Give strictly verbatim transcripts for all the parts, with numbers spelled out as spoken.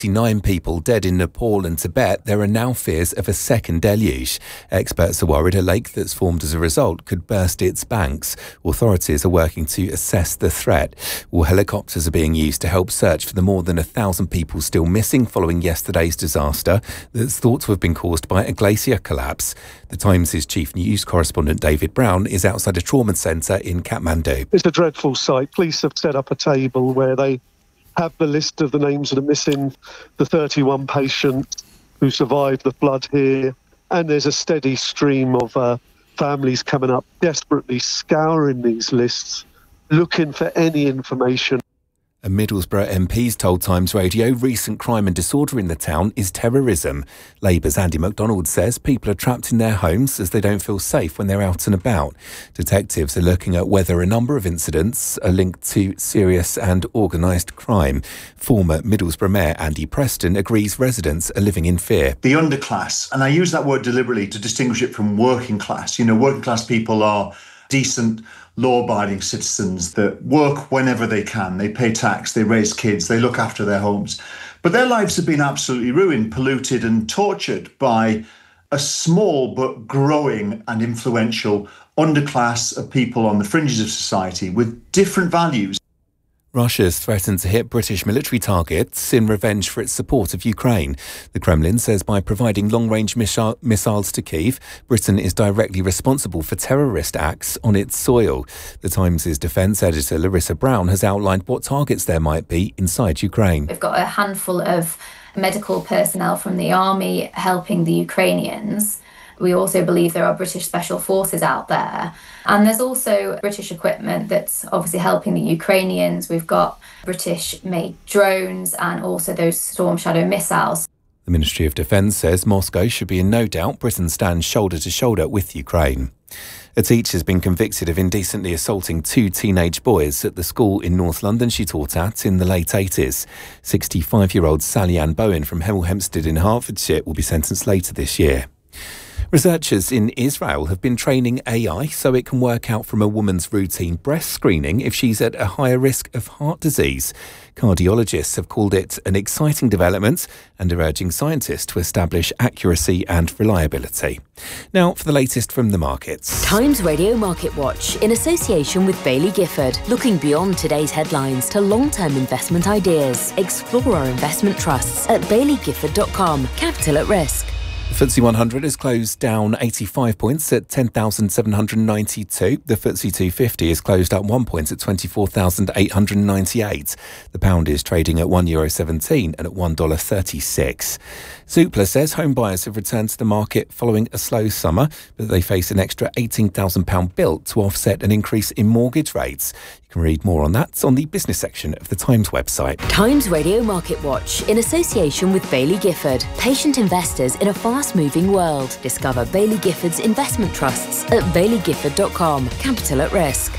Nine people dead in Nepal and Tibet, there are now fears of a second deluge. Experts are worried a lake that's formed as a result could burst its banks. Authorities are working to assess the threat. All helicopters are being used to help search for the more than a thousand people still missing following yesterday's disaster that's thought to have been caused by a glacier collapse. The Times' chief news correspondent David Brown is outside a trauma centre in Kathmandu. It's a dreadful sight. Police have set up a table where they have the list of the names of the missing, the thirty-one patients who survived the flood here, and there's a steady stream of uh, families coming up, desperately scouring these lists, looking for any information. A Middlesbrough M P's told Times Radio recent crime and disorder in the town is terrorism. Labour's Andy MacDonald says people are trapped in their homes as they don't feel safe when they're out and about. Detectives are looking at whether a number of incidents are linked to serious and organised crime. Former Middlesbrough Mayor Andy Preston agrees residents are living in fear. The underclass, and I use that word deliberately to distinguish it from working class. You know, working class people are decent, law-abiding citizens that work whenever they can. They pay tax, they raise kids, they look after their homes. But their lives have been absolutely ruined, polluted and tortured by a small but growing and influential underclass of people on the fringes of society with different values. Russia's threatened to hit British military targets in revenge for its support of Ukraine. The Kremlin says by providing long-range missi- missiles to Kyiv, Britain is directly responsible for terrorist acts on its soil. The Times' defence editor Larissa Brown has outlined what targets there might be inside Ukraine. We've got a handful of medical personnel from the army helping the Ukrainians. We also believe there are British special forces out there. And there's also British equipment that's obviously helping the Ukrainians. We've got British-made drones and also those Storm Shadow missiles. The Ministry of Defence says Moscow should be in no doubt Britain stands shoulder to shoulder with Ukraine. A teacher has been convicted of indecently assaulting two teenage boys at the school in North London she taught at in the late eighties. sixty-five-year-old Sally Ann Bowen from Hemel Hempstead in Hertfordshire will be sentenced later this year. Researchers in Israel have been training A I so it can work out from a woman's routine breast screening if she's at a higher risk of heart disease. Cardiologists have called it an exciting development and are urging scientists to establish accuracy and reliability. Now for the latest from the markets. Times Radio Market Watch in association with Baillie Gifford. Looking beyond today's headlines to long-term investment ideas. Explore our investment trusts at baillie gifford dot com. Capital at risk. The F T S E one hundred has closed down eighty-five points at ten thousand seven hundred ninety-two. The F T S E two fifty has closed up one point at twenty-four thousand eight hundred ninety-eight. The pound is trading at one euro seventeen and at one dollar thirty-six. Zoopla says home buyers have returned to the market following a slow summer, but they face an extra eighteen thousand pounds bill to offset an increase in mortgage rates. You can read more on that on the business section of the Times website. Times Radio Market Watch in association with Baillie Gifford. Patient investors in a fast-moving world. Discover Baillie Gifford's investment trusts at baillie gifford dot com. Capital at risk.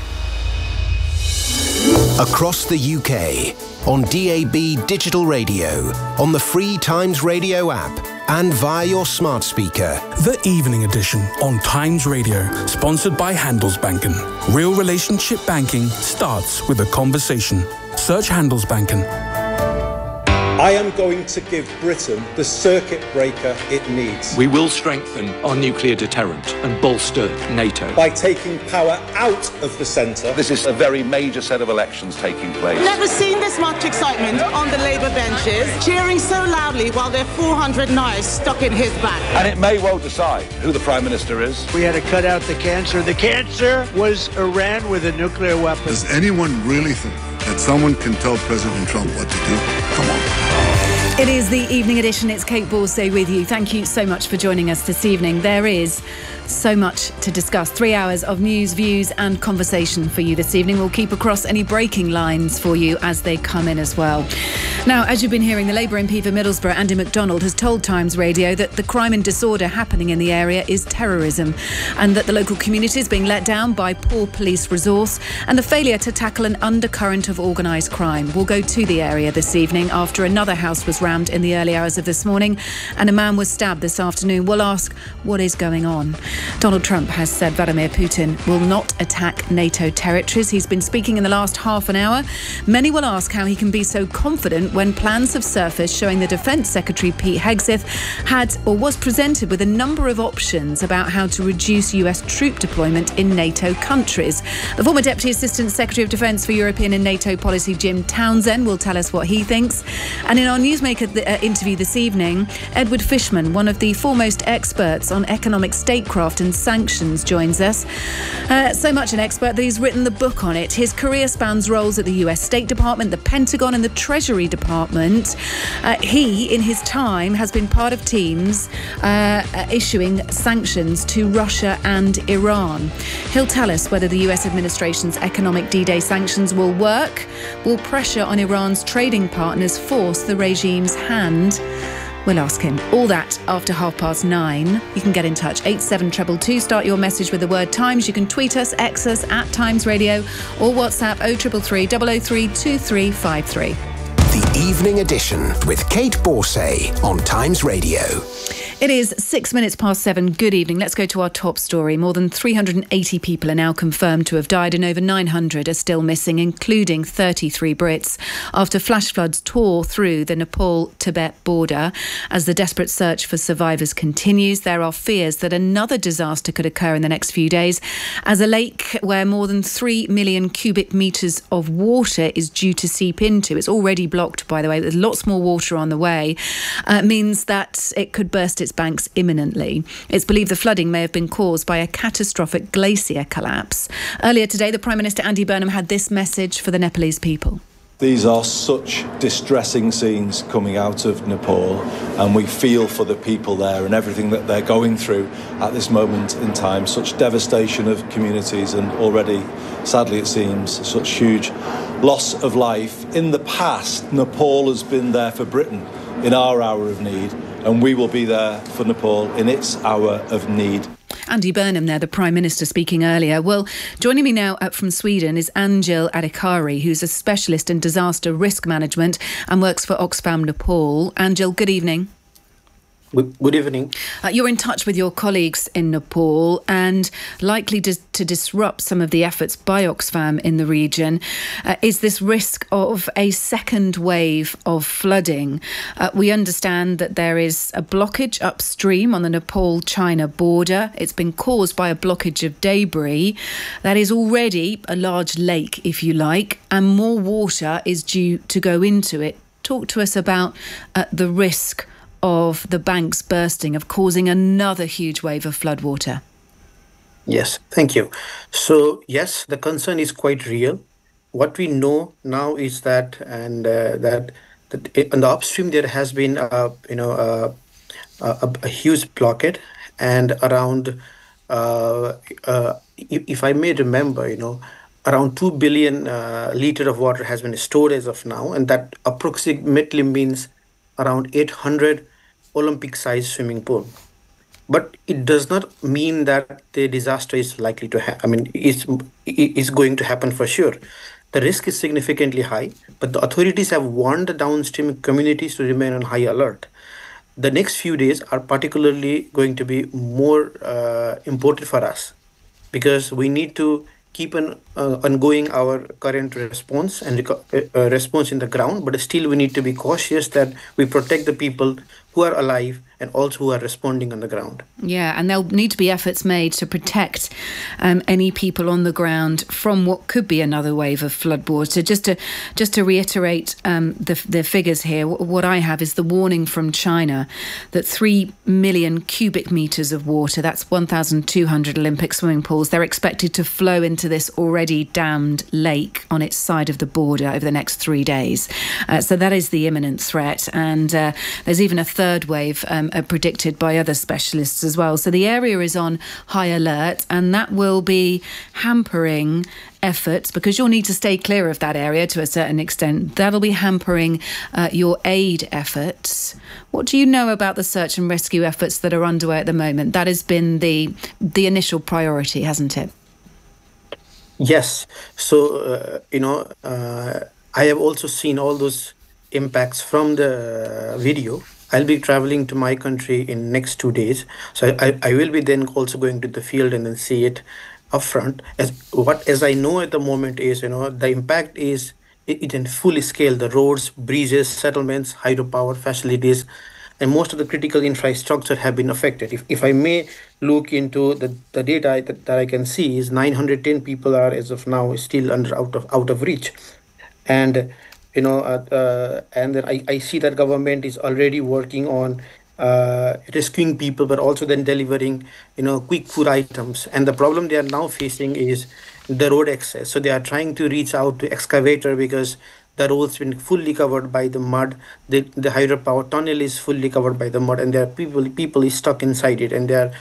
Across the U K, on D A B digital radio, on the free Times Radio app, and via your smart speaker. The Evening Edition on Times Radio, sponsored by Handelsbanken. Real relationship banking starts with a conversation. Search Handelsbanken. I am going to give Britain the circuit breaker it needs. We will strengthen our nuclear deterrent and bolster NATO. By taking power out of the centre. This is a very major set of elections taking place. Never seen this much excitement on the Labour benches, cheering so loudly while their four hundred knives stuck in his back. And it may well decide who the Prime Minister is. We had to cut out the cancer. The cancer was Iran with a nuclear weapon. Does anyone really think that someone can tell President Trump what to do? Come on. It is the Evening Edition. It's Kate Borsay with you. Thank you so much for joining us this evening. There is so much to discuss. Three hours of news, views and conversation for you this evening. We'll keep across any breaking lines for you as they come in as well. Now, as you've been hearing, the Labour M P for Middlesbrough, Andy MacDonald, has told Times Radio that the crime and disorder happening in the area is terrorism and that the local community is being let down by poor police resource and the failure to tackle an undercurrent of organised crime. We'll go to the area this evening after another house was rammed rammed in the early hours of this morning, and a man was stabbed this afternoon. We'll ask what is going on. Donald Trump has said Vladimir Putin will not attack NATO territories. He's been speaking in the last half an hour. Many will ask how he can be so confident when plans have surfaced showing the Defence Secretary Pete Hegseth had or was presented with a number of options about how to reduce U S troop deployment in NATO countries. The former Deputy Assistant Secretary of Defence for European and NATO Policy, Jim Townsend, will tell us what he thinks. And in our Newsmaker uh, interview this evening, Edward Fishman, one of the foremost experts on economic statecraft and sanctions, joins us. Uh, so much an expert that he's written the book on it. His career spans roles at the U S State Department, the Pentagon and the Treasury Department. Uh, he, in his time, has been part of teams uh, issuing sanctions to Russia and Iran. He'll tell us whether the U S administration's economic D-Day sanctions will work. Will pressure on Iran's trading partners force the regime's hand? We'll ask him. All that after half past nine. You can get in touch. eight seven two two two. Start your message with the word Times. You can tweet us, X us at Times Radio, or WhatsApp oh three three three, double oh three, two three five three. The Evening Edition with Kate Borsay on Times Radio. It is six minutes past seven. Good evening. Let's go to our top story. More than three hundred eighty people are now confirmed to have died and over nine hundred are still missing, including thirty-three Brits, after flash floods tore through the Nepal-Tibet border. As the desperate search for survivors continues, there are fears that another disaster could occur in the next few days, as a lake where more than three million cubic metres of water is due to seep into. It's already blocked, by the way. There's lots more water on the way. Uh, means that it could burst its banks imminently. It's believed the flooding may have been caused by a catastrophic glacier collapse. Earlier today, the Prime Minister Andy Burnham had this message for the Nepalese people. These are such distressing scenes coming out of Nepal, and we feel for the people there and everything that they're going through at this moment in time. Such devastation of communities and already, sadly it seems, such huge loss of life. In the past, Nepal has been there for Britain in our hour of need, and we will be there for Nepal in its hour of need. Andy Burnham there, the Prime Minister, speaking earlier. Well, joining me now up from Sweden is Angel Adhikari, who's a specialist in disaster risk management and works for Oxfam Nepal. Angel, good evening. Good evening. Uh, you're in touch with your colleagues in Nepal and likely to, to disrupt some of the efforts by Oxfam in the region. Uh, is this risk of a second wave of flooding? Uh, we understand that there is a blockage upstream on the Nepal-China border. It's been caused by a blockage of debris. That is already a large lake, if you like, and more water is due to go into it. Talk to us about uh, the risk of the banks bursting, of causing another huge wave of floodwater. Yes, thank you. So, yes, the concern is quite real. What we know now is that, and uh, that, that on the upstream there has been, a, you know, a, a, a huge blockade, and around, uh, uh, if I may remember, you know, around two billion uh, litre of water has been stored as of now, and that approximately means around eight hundred Olympic-sized swimming pool. But it does not mean that the disaster is likely to happen. I mean, it's, it's going to happen for sure. The risk is significantly high, but the authorities have warned the downstream communities to remain on high alert. The next few days are particularly going to be more uh, important for us, because we need to keep on uh, ongoing our current response and uh, uh, response in the ground, but still we need to be cautious that we protect the people who are alive and also who are responding on the ground. Yeah, and there'll need to be efforts made to protect um, any people on the ground from what could be another wave of floodwater. Just to just to reiterate um, the the figures here, what I have is the warning from China that three million cubic metres of water, that's one thousand two hundred Olympic swimming pools, they're expected to flow into this already dammed lake on its side of the border over the next three days. Uh, so that is the imminent threat. And uh, there's even a third wave um, uh, predicted by other specialists as well. So the area is on high alert, and that will be hampering efforts, because you'll need to stay clear of that area to a certain extent. That'll be hampering uh, your aid efforts. What do you know about the search and rescue efforts that are underway at the moment? That has been the the initial priority, hasn't it? Yes. So, uh, you know, uh, I have also seen all those impacts from the video. I'll be traveling to my country in next two days. So I, I will be then also going to the field and then see it upfront. As what as I know at the moment is, you know, the impact is it, it in full scale, the roads, bridges, settlements, hydropower facilities, and most of the critical infrastructure have been affected. If, if I may look into the, the data that, that I can see is nine hundred ten people are as of now still under out of out of reach. And you know, uh, uh, and then I, I see that government is already working on uh, rescuing people, but also then delivering, you know, quick food items. And the problem they are now facing is the road access. So they are trying to reach out to excavator because the road's been fully covered by the mud. The the hydropower tunnel is fully covered by the mud, and there are people people is stuck inside it. And they are,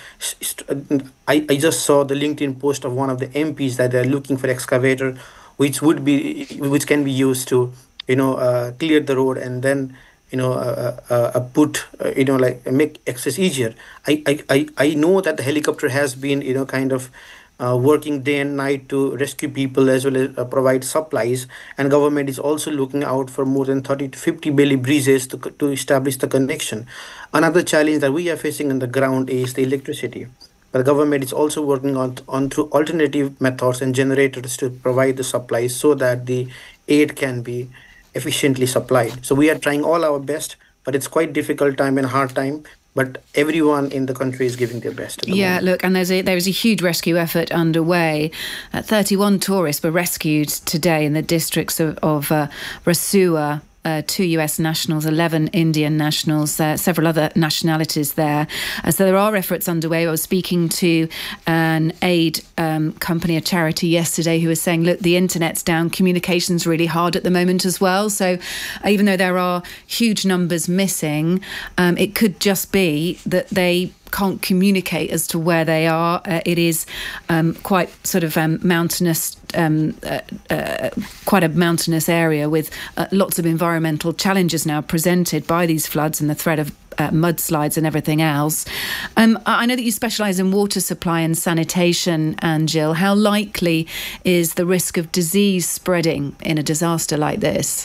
I, I just saw the LinkedIn post of one of the M Ps that they're looking for excavator, which would be which can be used to, you know, uh, clear the road and then, you know, uh, uh, uh, put, uh, you know, like make access easier. I, I, I, I know that the helicopter has been, you know, kind of uh, working day and night to rescue people as well as uh, provide supplies. And government is also looking out for more than thirty to fifty Bailey bridges to, to establish the connection. Another challenge that we are facing on the ground is the electricity. The government is also working on, on through alternative methods and generators to provide the supplies so that the aid can be efficiently supplied. So we are trying all our best, but it's quite difficult time and hard time. But everyone in the country is giving their best. Yeah, moment. look, and there's a, there is a huge rescue effort underway. Uh, thirty-one tourists were rescued today in the districts of, of uh, Rasua. Uh, two U S nationals, eleven Indian nationals, uh, several other nationalities there. Uh, so there are efforts underway. I was speaking to an aid um, company, a charity yesterday, who was saying, look, the internet's down, communication's really hard at the moment as well. So uh, even though there are huge numbers missing, um, it could just be that they can't communicate as to where they are. Uh, it is um, quite sort of um, mountainous, um, uh, uh, quite a mountainous area with uh, lots of environmental challenges now presented by these floods and the threat of uh, mudslides and everything else. Um, I know that you specialise in water supply and sanitation, Anjil. How likely is the risk of disease spreading in a disaster like this?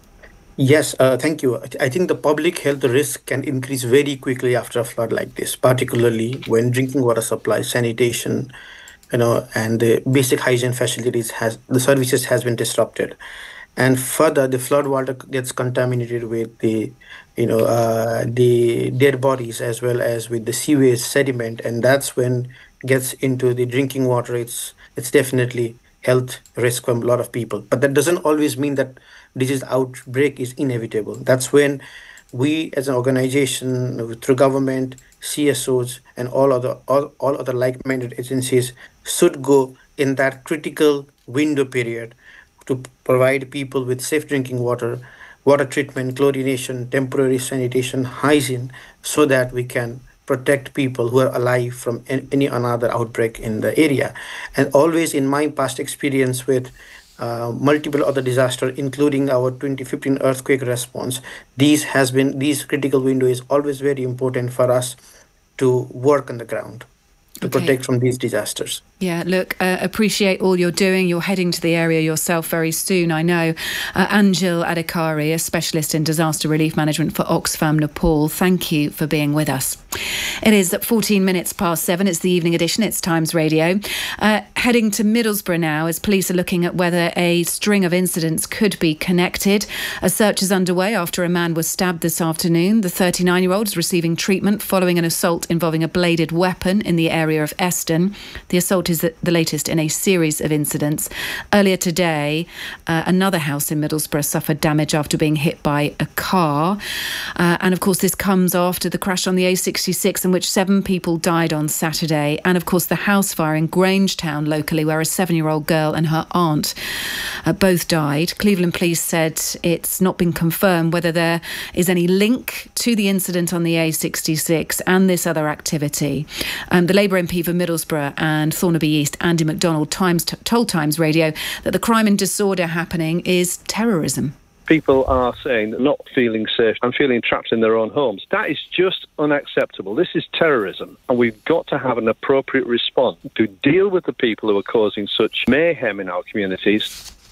Yes, uh, thank you. I think the public health risk can increase very quickly after a flood like this, particularly when drinking water supply, sanitation, you know, and the basic hygiene facilities has the services has been disrupted, and further the flood water gets contaminated with the, you know, uh, the dead bodies as well as with the sewage sediment, and that's when gets into the drinking water. It's it's definitely health risk for a lot of people, but that doesn't always mean that disease outbreak is inevitable. That's when we as an organization through government, C S Os and all other all, all other like-minded agencies should go in that critical window period to provide people with safe drinking water, water treatment, chlorination, temporary sanitation, hygiene, so that we can protect people who are alive from any another outbreak in the area. And always in my past experience with uh, multiple other disasters, including our twenty fifteen earthquake response, these has been these critical window is always very important for us to work on the ground to Okay. protect from these disasters. Yeah, look, uh, appreciate all you're doing. You're heading to the area yourself very soon, I know. Uh, Anjil Adhikari, a specialist in disaster relief management for Oxfam Nepal, thank you for being with us. It is at fourteen minutes past seven. It's the evening edition. It's Times Radio. Uh, heading to Middlesbrough now as police are looking at whether a string of incidents could be connected. A search is underway after a man was stabbed this afternoon. The thirty-nine-year-old is receiving treatment following an assault involving a bladed weapon in the area of Eston. The assault is the latest in a series of incidents. Earlier today, uh, another house in Middlesbrough suffered damage after being hit by a car. Uh, and of course, this comes after the crash on the A sixty-six in which seven people died on Saturday. And of course, the house fire in Grangetown locally, where a seven-year-old girl and her aunt uh, both died. Cleveland police said it's not been confirmed whether there is any link to the incident on the A sixty-six and this other activity. Um, the Labour M P for Middlesbrough and Thornaby East, Andy McDonald, Times t- told Times Radio that the crime and disorder happening is terrorism. People are saying they're not feeling safe and feeling trapped in their own homes. That is just unacceptable. This is terrorism, and we've got to have an appropriate response to deal with the people who are causing such mayhem in our communities.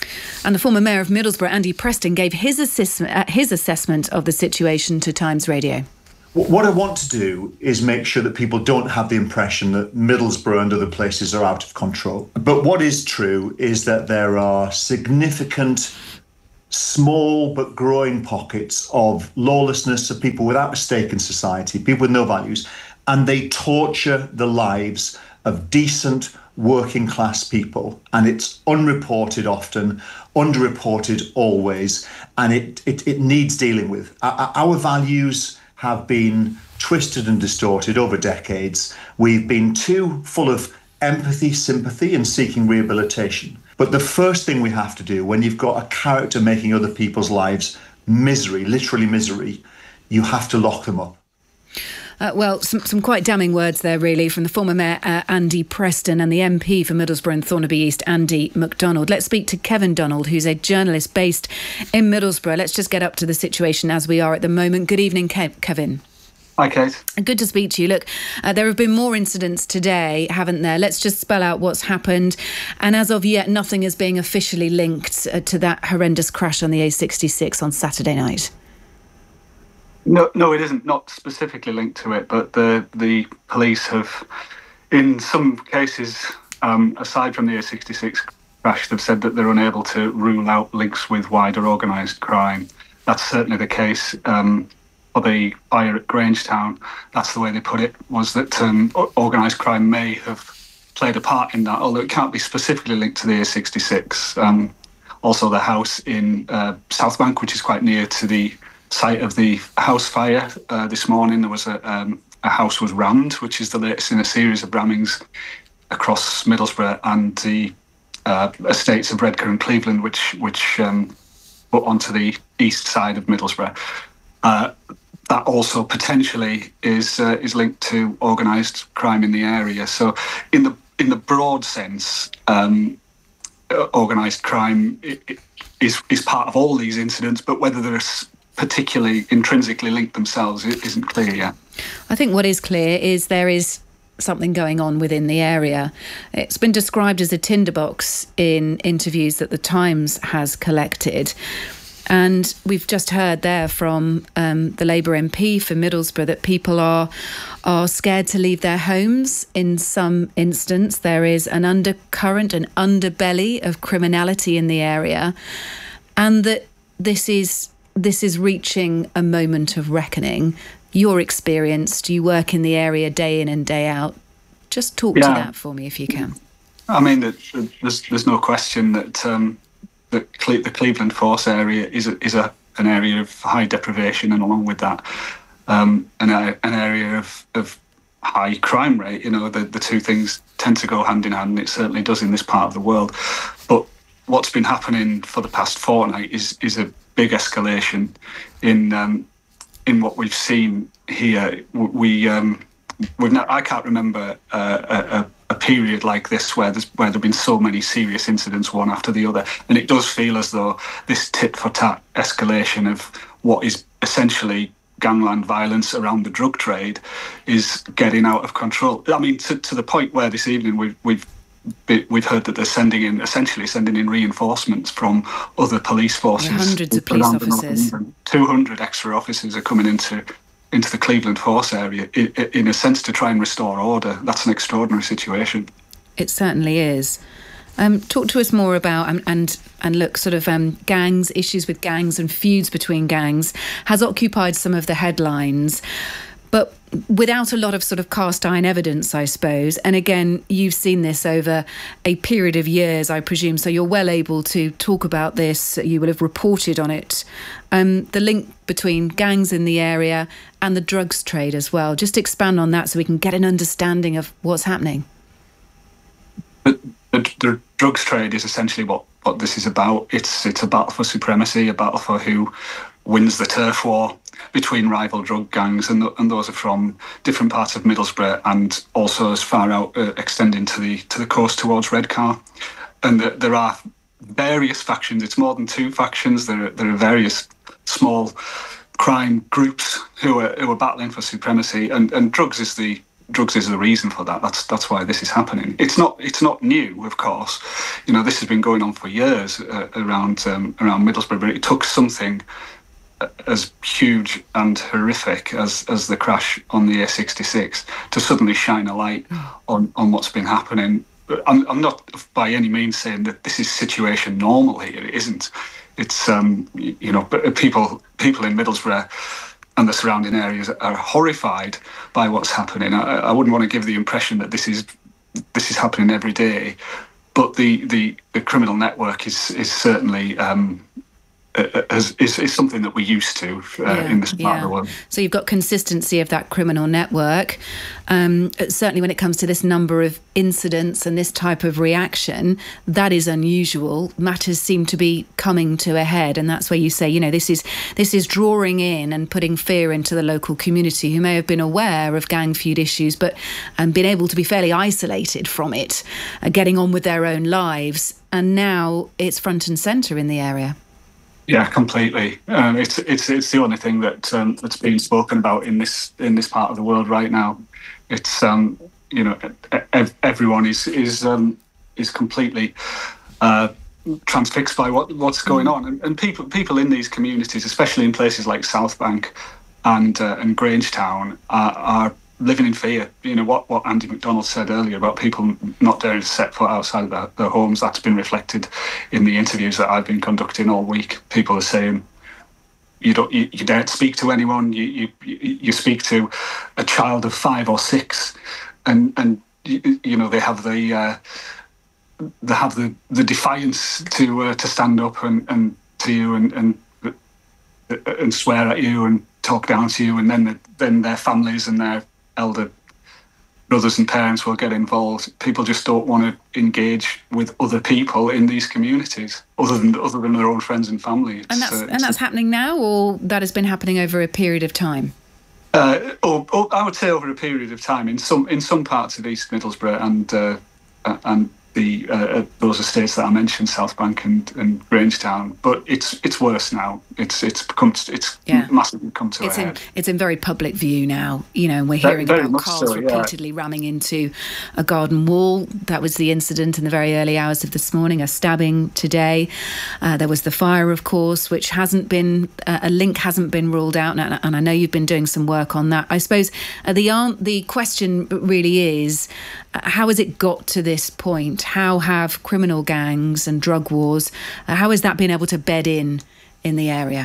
And the former mayor of Middlesbrough, Andy Preston, gave his, assessment, uh, his assessment of the situation to Times Radio. What I want to do is make sure that people don't have the impression that Middlesbrough and other places are out of control. But what is true is that there are significant, small but growing pockets of lawlessness, of people without a stake in society, people with no values, and they torture the lives of decent, working class people. And it's unreported often, underreported always, and it, it, it needs dealing with. Our, our values have been twisted and distorted over decades. We've been too full of empathy, sympathy, and seeking rehabilitation. But the first thing we have to do when you've got a character making other people's lives misery, literally misery, you have to lock them up. Uh, well, some, some quite damning words there, really, from the former mayor, uh, Andy Preston, and the M P for Middlesbrough and Thornaby East, Andy MacDonald. Let's speak to Kevin Donald, who's a journalist based in Middlesbrough. Let's just get up to the situation as we are at the moment. Good evening, Kev- Kevin. Hi, Kate. Good to speak to you. Look, uh, there have been more incidents today, haven't there? Let's just spell out what's happened. And as of yet, nothing is being officially linked uh, to that horrendous crash on the A sixty-six on Saturday night. No, no, it isn't. Not specifically linked to it, but the the police have, in some cases, um, aside from the A sixty-six crash, they've said that they're unable to rule out links with wider organised crime. That's certainly the case um, for the fire at Grangetown. That's the way they put it, was that um, organised crime may have played a part in that, although it can't be specifically linked to the A sixty-six. Um, also, the house in uh, Southbank, which is quite near to the site of the house fire uh, this morning, there was a, um, a house was rammed, which is the latest in a series of rammings across Middlesbrough and the uh, estates of Redcar and Cleveland, which which um, put onto the east side of Middlesbrough. Uh, that also potentially is uh, is linked to organised crime in the area. So, in the in the broad sense, um, organised crime is is part of all these incidents, but whether there's particularly intrinsically linked themselves it isn't clear yet. I think what is clear is there is something going on within the area. It's been described as a tinderbox in interviews that the Times has collected. And we've just heard there from um, the Labour M P for Middlesbrough that people are are scared to leave their homes. In some instance, there is an undercurrent, an underbelly of criminality in the area, and that this is This is reaching a moment of reckoning. You're experienced, you work in the area day in and day out. Just talk yeah. to that for me if you can. I mean, there's there's no question that um, that Cle- the Cleveland Force area is a, is a an area of high deprivation, and along with that, um, an an area of, of high crime rate. You know, the the two things tend to go hand in hand, and it certainly does in this part of the world. But what's been happening for the past fortnight is is a big escalation in um, in what we've seen here. We um, we've not, I can't remember uh, a, a period like this where there's where there've been so many serious incidents one after the other, and it does feel as though this tit for tat escalation of what is essentially gangland violence around the drug trade is getting out of control. I mean, to, to the point where this evening we've we've We've heard that they're sending in, essentially sending in reinforcements from other police forces. Yeah, hundreds of police officers. two hundred extra officers are coming into into the Cleveland Force area, in, in a sense, to try and restore order. That's an extraordinary situation. It certainly is. Um, talk to us more about, and and, and look, sort of um, gangs, issues with gangs and feuds between gangs has occupied some of the headlines. But without a lot of sort of cast iron evidence, I suppose. And again, you've seen this over a period of years, I presume, so you're well able to talk about this. You will have reported on it. Um, the link between gangs in the area and the drugs trade as well. Just expand on that so we can get an understanding of what's happening. The, the, the drugs trade is essentially what, what this is about. It's, it's a battle for supremacy, a battle for who wins the turf war between rival drug gangs, and, th- and those are from different parts of Middlesbrough and also as far out, uh, extending to the to the coast towards Redcar. And the, there are various factions. It's more than two factions. There are, there are various small crime groups who are who are battling for supremacy, and, and drugs is the drugs is the reason for that. That's that's why this is happening. It's not it's not new, of course. You know, this has been going on for years uh, around um, around Middlesbrough, but it took something as huge and horrific as as the crash on the A sixty-six to suddenly shine a light on on what's been happening. I'm, I'm not by any means saying that this is situation normal here. It isn't. It's um, you know, people people in Middlesbrough and the surrounding areas are horrified by what's happening. I, I wouldn't want to give the impression that this is this is happening every day, but the the, the criminal network is is certainly. Um, Is, is, is something that we're used to uh, yeah, in this part yeah. of the world. So you've got consistency of that criminal network. Um, certainly when it comes to this number of incidents and this type of reaction, that is unusual. Matters seem to be coming to a head, and that's where you say, you know, this is this is drawing in and putting fear into the local community who may have been aware of gang feud issues but um, been able to be fairly isolated from it, uh, getting on with their own lives, and now it's front and centre in the area. Yeah, completely. Um, it's it's it's the only thing that um, that's being spoken about in this in this part of the world right now. It's um, you know ev- everyone is is um, is completely uh, transfixed by what what's going on, and, and people people in these communities, especially in places like South Bank and uh, and Grangetown, are, are living in fear. You know what what Andy McDonald said earlier about people not daring to set foot outside of their, their homes. That's been reflected in the interviews that I've been conducting all week. People are saying you don't you, you daren't speak to anyone. You, you you speak to a child of five or six, and and you, you know they have the uh, they have the, the defiance to uh, to stand up and, and to you and and and swear at you and talk down to you, and then the, then their families and their elder brothers and parents will get involved. People just don't want to engage with other people in these communities, other than other than their own friends and family. It's, and that's uh, and that's happening now, or that has been happening over a period of time? Uh, or, or I would say over a period of time in some in some parts of East Middlesbrough and uh, and the uh, those estates that I mentioned, South Bank and, and Grangetown, but it's it's worse now. It's it's become it's yeah. massively come to it's a in, head. It's in very public view now. You know, and we're hearing very, very about cars so, yeah. repeatedly ramming into a garden wall. That was the incident in the very early hours of this morning. A stabbing today. Uh, there was the fire, of course, which hasn't been uh, a link hasn't been ruled out, and, and I know you've been doing some work on that. I suppose uh, the the question really is, uh, how has it got to this point? How have criminal gangs and drug wars, uh, how has that been able to bed in in the area?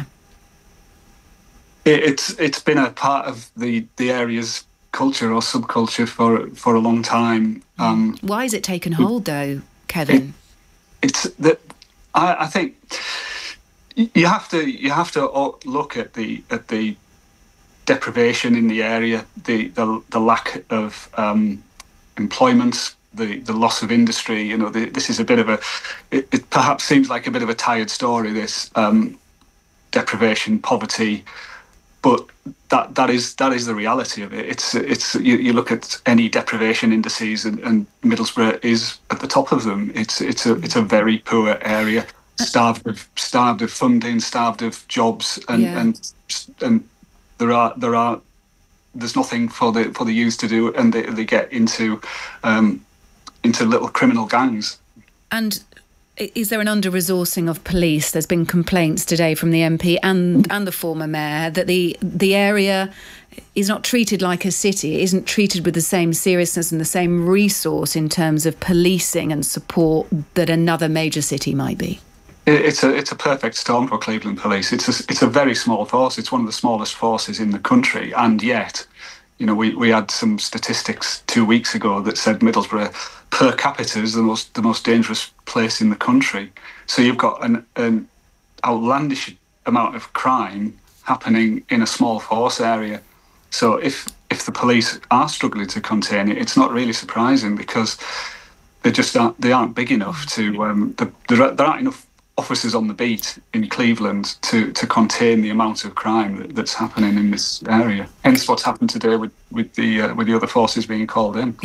It, it's it's been a part of the, the area's culture or subculture for for a long time. Um, Why has it taken hold, though, Kevin? It, it's that I, I think you have to you have to look at the at the deprivation in the area, the the, the lack of um, employment. The, the loss of industry, you know, the, this is a bit of a, it, it perhaps seems like a bit of a tired story, this um, deprivation, poverty, but that that is that is the reality of it. It's it's you, you look at any deprivation indices, and, and Middlesbrough is at the top of them. It's it's a it's a very poor area, starved of starved of funding, starved of jobs, and yeah. and and there are there are there's nothing for the for the youth to do, and they they get into. Um, into little criminal gangs. And is there an under-resourcing of police? There's been complaints today from the M P and and the former mayor that the the area is not treated like a city. It isn't treated with the same seriousness and the same resource in terms of policing and support that another major city might be. It's a it's a perfect storm for Cleveland Police. It's a, it's a very small force. It's one of the smallest forces in the country, and yet, you know, we, we had some statistics two weeks ago that said Middlesbrough per capita is the most the most dangerous place in the country. So you've got an, an outlandish amount of crime happening in a small force area. So if if the police are struggling to contain it, it's not really surprising, because they just aren't they aren't big enough to um, the, there, there aren't enough officers on the beat in Cleveland to, to contain the amount of crime that, that's happening in this area. Hence what's happened today with with the uh, with the other forces being called in. Yeah.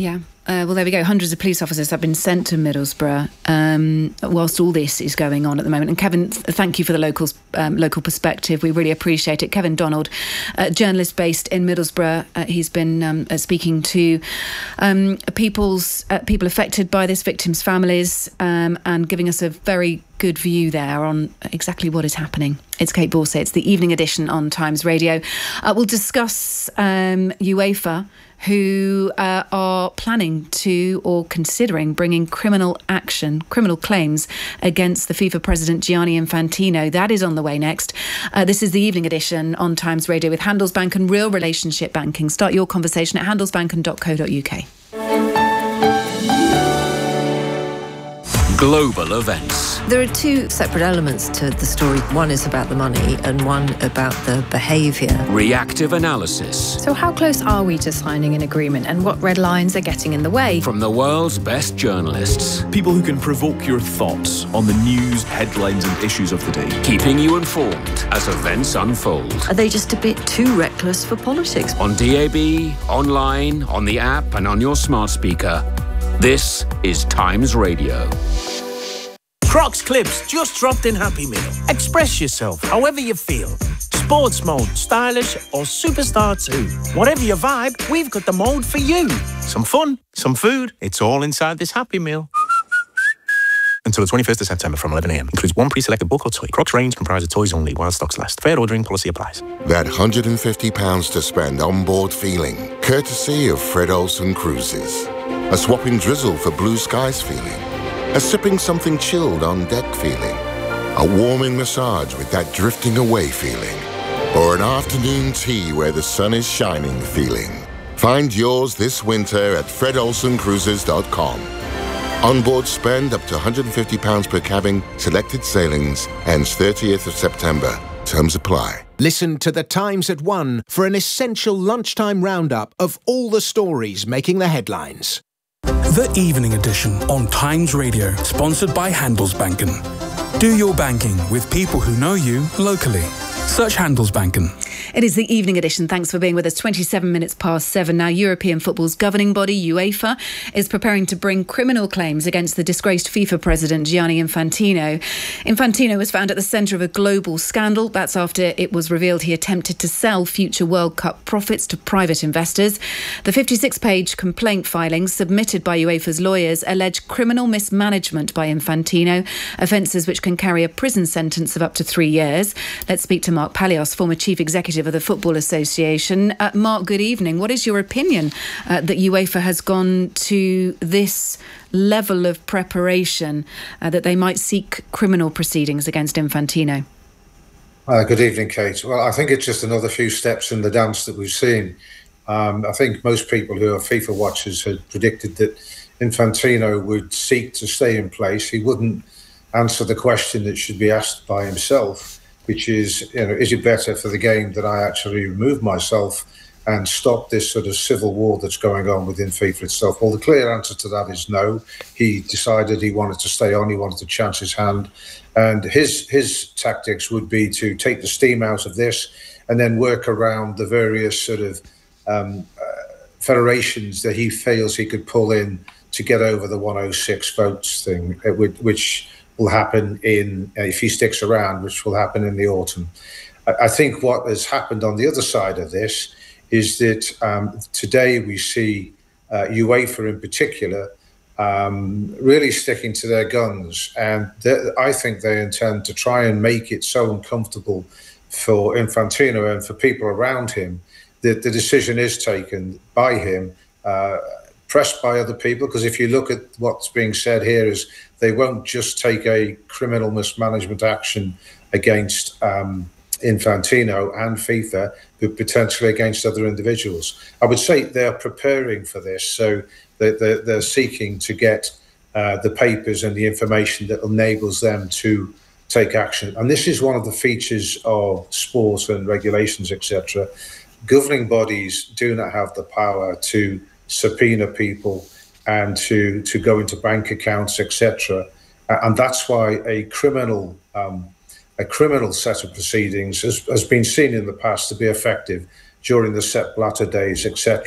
Uh, well, there we go. Hundreds of police officers have been sent to Middlesbrough um, whilst all this is going on at the moment. And Kevin, th- thank you for the locals, um, local perspective. We really appreciate it. Kevin Donald, uh, journalist based in Middlesbrough. Uh, he's been um, uh, speaking to um, people's uh, people affected by this, victims' families, um, and giving us a very good view there on exactly what is happening. It's Kate Borsay. It's the evening edition on Times Radio. Uh, we'll discuss um, UEFA, who uh, are planning to or considering bringing criminal action, criminal claims against the FIFA president Gianni Infantino. That is on the way next. Uh, this is the evening edition on Times Radio with Handelsbanken Real Relationship Banking. Start your conversation at handelsbanken dot co dot uk. Global events. There are two separate elements to the story. One is about the money and one about the behaviour. Reactive analysis. So how close are we to signing an agreement, and what red lines are getting in the way? From the world's best journalists. People who can provoke your thoughts on the news, headlines and issues of the day. Keeping you informed as events unfold. Are they just a bit too reckless for politics? On D A B, online, on the app and on your smart speaker. This is Times Radio. Crocs Clips just dropped in Happy Meal. Express yourself however you feel. Sports mode, stylish or superstar too. Whatever your vibe, we've got the mode for you. Some fun, some food, it's all inside this Happy Meal. Until the twenty-first of September from eleven a m. Includes one pre-selected book or toy. Crocs range comprises toys only while stocks last. Fair ordering policy applies. That one hundred fifty pounds to spend on board feeling. Courtesy of Fred Olsen Cruises. A swapping drizzle for blue skies feeling. A sipping something chilled on deck feeling. A warming massage with that drifting away feeling. Or an afternoon tea where the sun is shining feeling. Find yours this winter at fred olsen cruises dot com. Onboard spend up to one hundred fifty pounds per cabin. Selected sailings. Ends thirtieth of September. Terms apply. Listen to The Times at one for an essential lunchtime roundup of all the stories making the headlines. The Evening Edition on Times Radio, sponsored by Handelsbanken. Do your banking with people who know you locally. Search Handelsbanken. It is the evening edition. Thanks for being with us. twenty-seven minutes past seven now. European football's governing body, UEFA, is preparing to bring criminal claims against the disgraced FIFA president, Gianni Infantino. Infantino was found at the centre of a global scandal. That's after it was revealed he attempted to sell future World Cup profits to private investors. The fifty-six page complaint filing submitted by UEFA's lawyers allege criminal mismanagement by Infantino, offences which can carry a prison sentence of up to three years. Let's speak to Mark Palios, former chief executive of the Football Association. Uh, Mark, good evening. What is your opinion uh, that UEFA has gone to this level of preparation, uh, that they might seek criminal proceedings against Infantino? Uh, good evening, Kate. Well, I think it's just another few steps in the dance that we've seen. Um, I think most people who are FIFA watchers had predicted that Infantino would seek to stay in place. He wouldn't answer the question that should be asked by himself, which is, you know, is it better for the game that I actually remove myself and stop this sort of civil war that's going on within FIFA itself? Well, the clear answer to that is no. He decided he wanted to stay on, he wanted to chance his hand. And his his tactics would be to take the steam out of this and then work around the various sort of um, uh, federations that he feels he could pull in to get over the one oh six votes thing, which will happen in, uh, if he sticks around, which will happen in the autumn. I, I think what has happened on the other side of this is that um, today we see uh, UEFA in particular um, really sticking to their guns. And I think they intend to try and make it so uncomfortable for Infantino and for people around him that the decision is taken by him, uh, pressed by other people, because if you look at what's being said here is they won't just take a criminal mismanagement action against um, Infantino and FIFA, but potentially against other individuals. I would say they're preparing for this, so they're, they're, they're seeking to get uh, the papers and the information that enables them to take action. And this is one of the features of sport and regulations, et cetera. Governing bodies do not have the power to subpoena people and to to go into bank accounts, et cetera. Uh, and that's why a criminal um, a criminal set of proceedings has, has been seen in the past to be effective during the Sepp Blatter days, et cetera.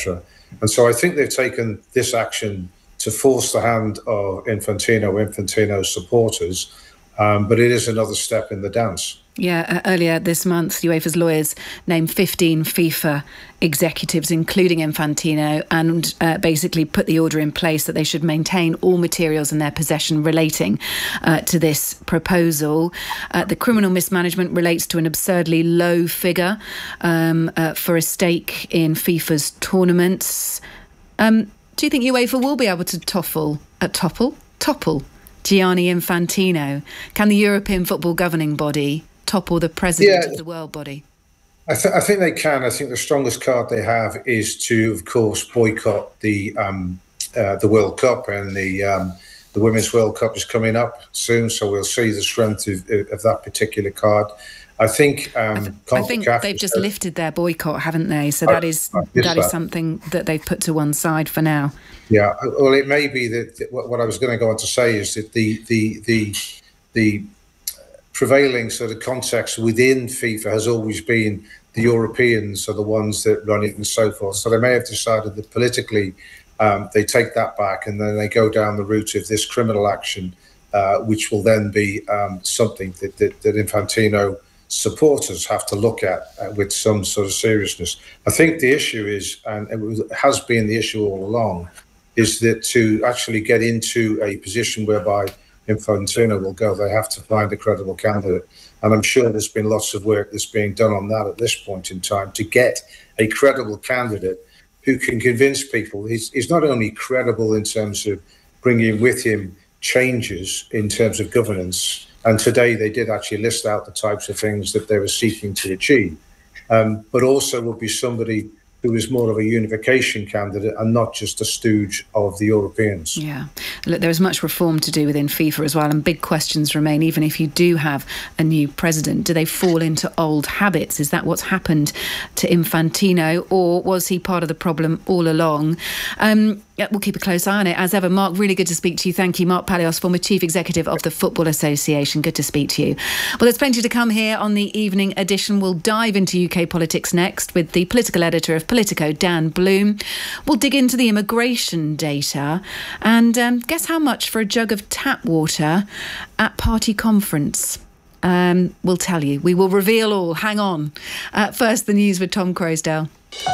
And so I think they've taken this action to force the hand of Infantino, Infantino's supporters, um, but it is another step in the dance. Yeah, uh, earlier this month, UEFA's lawyers named fifteen FIFA executives, including Infantino, and uh, basically put the order in place that they should maintain all materials in their possession relating uh, to this proposal. Uh, the criminal mismanagement relates to an absurdly low figure um, uh, for a stake in FIFA's tournaments. Um, do you think UEFA will be able to topple, uh, topple, topple Gianni Infantino? Can the European football governing body topple the president yeah, of the world body? I, th- I think they can. I think the strongest card they have is to, of course, boycott the um, uh, the World Cup, and the um, the Women's World Cup is coming up soon, so we'll see the strength of, of that particular card. I think um, I, th- I think they've just lifted their boycott, haven't they? So that is uh, that, that is something that they've put to one side for now. Yeah, well, it may be that, that what I was going to go on to say is that the the the the prevailing sort of context within FIFA has always been the Europeans are the ones that run it and so forth. So they may have decided that politically um, they take that back, and then they go down the route of this criminal action, uh, which will then be um, something that, that, that Infantino supporters have to look at uh, with some sort of seriousness. I think the issue is, and it was, has been the issue all along, is that to actually get into a position whereby Infantino will go, they have to find a credible candidate. And I'm sure there's been lots of work that's being done on that at this point in time to get a credible candidate who can convince people. He's, he's not only credible in terms of bringing with him changes in terms of governance, and today they did actually list out the types of things that they were seeking to achieve, um, but also will be somebody who is more of a unification candidate and not just a stooge of the Europeans. Yeah. Look, there is much reform to do within FIFA as well, and big questions remain, even if you do have a new president. Do they fall into old habits? Is that what's happened to Infantino, or was he part of the problem all along? Um, yeah, we'll keep a close eye on it. As ever, Mark, really good to speak to you. Thank you. Mark Palios, former Chief Executive of the Football Association. Good to speak to you. Well, there's plenty to come here on the evening edition. We'll dive into U K politics next with the political editor of Politico, Dan Bloom. We'll dig into the immigration data and um, guess how much for a jug of tap water at party conference. Um, we'll tell you. We will reveal all. Hang on. Uh, first, the news with Tom Croasdale.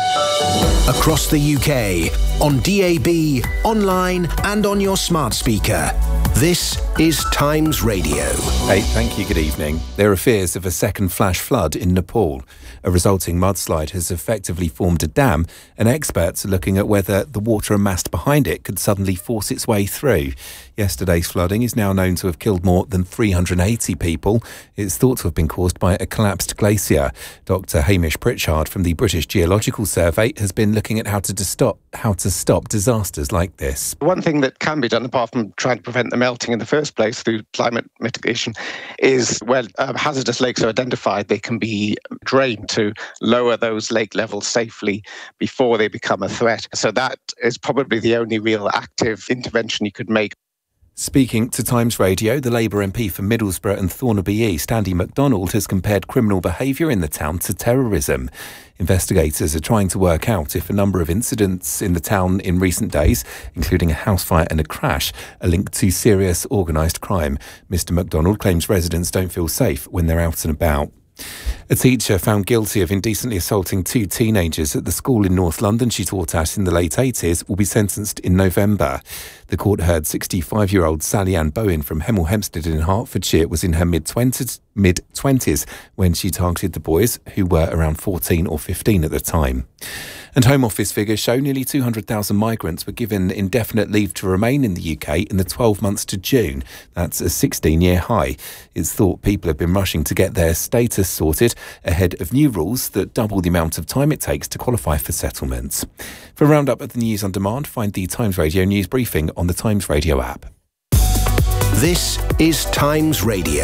Across the U K, on D A B, online and on your smart speaker. This is Times Radio. Hey, thank you. Good evening. There are fears of a second flash flood in Nepal. A resulting mudslide has effectively formed a dam, and experts are looking at whether the water amassed behind it could suddenly force its way through. Yesterday's flooding is now known to have killed more than three hundred eighty people. It's thought to have been caused by a collapsed glacier. Doctor Hamish Pritchard from the British Geological Survey has been looking at how to stop how to stop disasters like this. One thing that can be done, apart from trying to prevent the melting in the first place through climate mitigation, is where uh, hazardous lakes are identified, they can be drained to lower those lake levels safely before they become a threat. So that is probably the only real active intervention you could make. Speaking to Times Radio, the Labour M P for Middlesbrough and Thornaby East, Andy MacDonald, has compared criminal behaviour in the town to terrorism. Investigators are trying to work out if a number of incidents in the town in recent days, including a house fire and a crash, are linked to serious organised crime. Mister MacDonald claims residents don't feel safe when they're out and about. A teacher found guilty of indecently assaulting two teenagers at the school in North London she taught at in the late eighties will be sentenced in November. The court heard sixty-five-year-old Sally Ann Bowen from Hemel Hempstead in Hertfordshire was in her mid-twenties mid-twenties when she targeted the boys, who were around fourteen or fifteen at the time. And Home Office figures show nearly two hundred thousand migrants were given indefinite leave to remain in the U K in the twelve months to June. That's a sixteen-year high. It's thought people have been rushing to get their status sorted ahead of new rules that double the amount of time it takes to qualify for settlements. For a roundup of the news on demand, find the Times Radio news briefing on the Times Radio app. This is Times Radio.